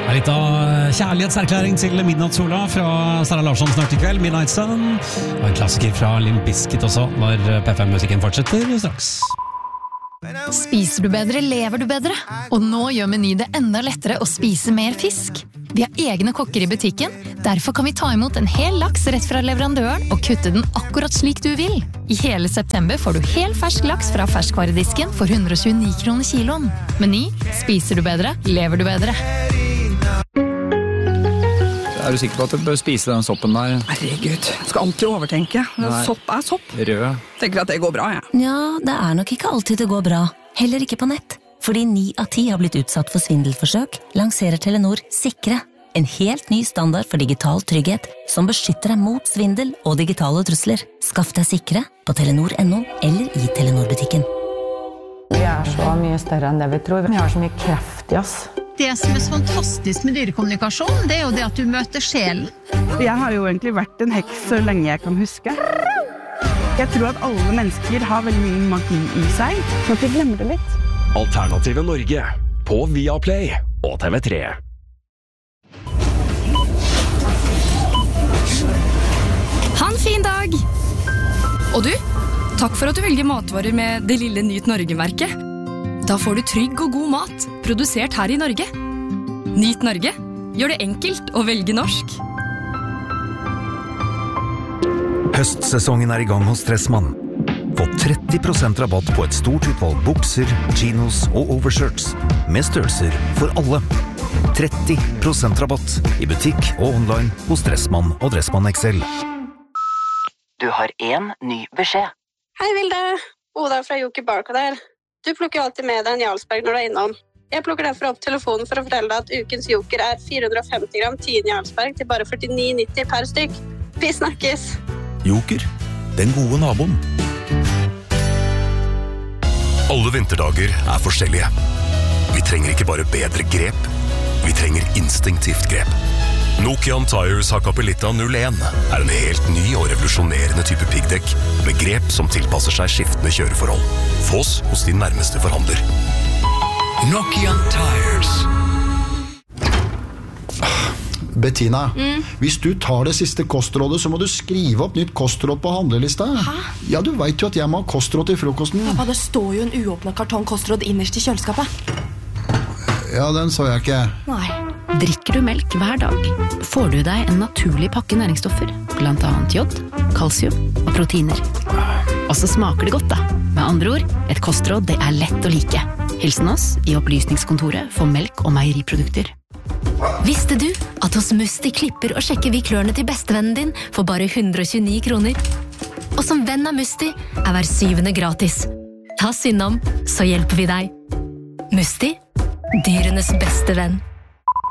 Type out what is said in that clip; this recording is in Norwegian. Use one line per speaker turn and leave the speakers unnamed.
Litt av kjærlighetserklæring til Midnattssola fra Sara Larsson snart I kveld, Midnight Sun. Og en klassiker fra Limp Bizkit også, når P5-musikken fortsetter straks.
Spiser du bedre, lever du bedre. Og nå gjør Meny det enda lettere å spise mer fisk. Vi har egne kokker I butikken, derfor kan vi ta imot en hel laks rett fra leverandøren og kutte den akkurat slik du vil. I hele september får du hel fersk laks fra ferskvaredisken for 129 kroner kiloen. Meny, spiser du bedre, lever du bedre.
Er du sikker på at du bør spise den soppen der?
Herregud, jeg skal alltid overtenke. Sopp sopp.
Rød.
Tenker at det går bra, jeg.
Ja, det nok ikke alltid det går bra. Heller ikke på nett. Fordi 9 av 10 har blitt utsatt for svindelforsøk, lanserer Telenor Sikre. En helt ny standard for digital trygghet, som beskytter deg mot svindel og digitale trusler. Skaff deg Sikre på Telenor.no eller I Telenor-butikken.
Vi så mye større enn det vi tror. Vi har så mye kreft I oss.
Det som så fantastisk med dyrekommunikasjon, det jo det at du møter sjelen.
Jeg har jo egentlig vært en heks så lenge jeg kan huske. Jeg tror at alle mennesker har veldig mye magi I seg, så at vi glemmer det litt.
Alternative Norge på Viaplay og TV3.
Ha en fin dag! Og du, takk for at du velger matvarer med det lille Nyt Norge-merket. Da får du trygg og god mat, produsert her I Norge. Nyt Norge, gjør det enkelt å velge norsk.
Høstsesongen I gang hos Stressmann. Få 30% rabatt på et stort utvalg bukser, chinos og overshirts, med størrelser for alle. 30% rabatt I butikk og online hos Stressmann og Dressmann XL.
Du har en ny beskjed.
Hei Vilde, Oda fra Joker Barca der. Du plukker alltid med deg en Jarlsberg når du innom. Jeg plukker derfor opp telefonen for å fortelle deg at ukens Joker 450 gram 10 Jarlsberg til bare 49,90 per stykk. Vi snakkes!
Joker, den gode naboen.
Alle vinterdager forskjellige. Vi trenger ikke bare bedre grep, vi trenger instinktivt grep. Nokian Tires Hakkapelitta 01 en helt ny og revolusjonerende type piggdekk med grep som tilpasser seg skiftende kjøreforhold. Fås hos din nærmeste forhandler.
Nokian Tires.
Bettina, hvis du tar det siste kostrådet, så må du skrive opp nytt kostråd på handlelista.
Hæ?
Ja, du vet jo at jeg må ha kostråd til frokosten.
Pappa, det står jo en uåpnet kartong kostråd innerst I kjøleskapet.
Ja, den så jeg ikke.
Nei.
Drikker du melk hver dag, får du deg en naturlig pakke næringsstoffer, blant annet jod, kalsium og proteiner. Og så smaker det godt da. Med andre ord, et kostråd det lett å like. Hilsen oss I opplysningskontoret for melk og meieriprodukter.
Visste du at hos Musti klipper og sjekker vi klørne til bestevennen din for bare 129 kroner? Og som venn av Musti hver 7. gratis. Ta synd om, så hjelper vi deg. Musti, dyrenes beste venn.